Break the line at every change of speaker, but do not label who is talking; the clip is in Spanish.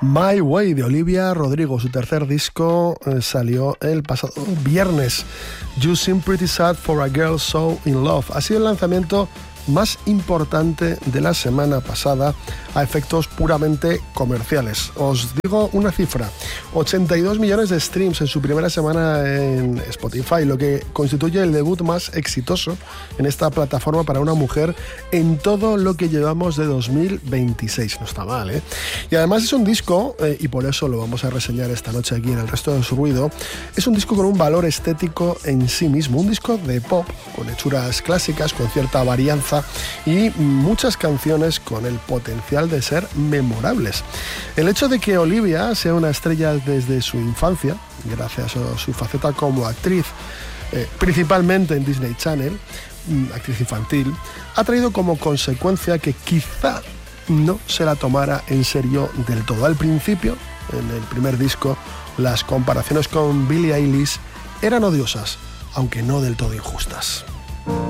My Way de Olivia Rodrigo. Su tercer disco salió el pasado viernes. You Seem Pretty Sad for a Girl So In Love. Ha sido el lanzamiento más importante de la semana pasada a efectos puramente comerciales. Os digo una cifra: 82 millones de streams en su primera semana en Spotify, lo que constituye el debut más exitoso en esta plataforma para una mujer en todo lo que llevamos de 2026. No está mal, ¿eh? Y además es un disco, y por eso lo vamos a reseñar esta noche aquí en El Resto de Su Ruido, es un disco con un valor estético en sí mismo, un disco de pop con hechuras clásicas, con cierta varianza y muchas canciones con el potencial de ser memorables. El hecho de que Olivia sea una estrella desde su infancia, gracias a su faceta como actriz, principalmente en Disney Channel, actriz infantil, ha traído como consecuencia que quizá no se la tomara en serio del todo. Al principio, en el primer disco, las comparaciones con Billie Eilish eran odiosas, aunque no del todo injustas.